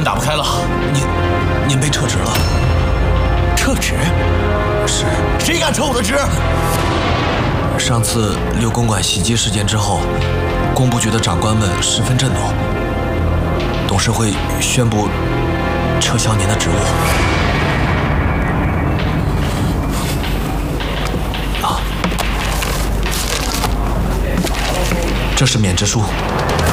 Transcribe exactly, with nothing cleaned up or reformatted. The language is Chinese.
打不开了，您您被撤职了。 撤职？ 是。 谁敢撤我的职？ 上次六公馆袭击事件之后，工部局的长官们十分震怒，董事会宣布撤销您的职务。啊，这是免职书。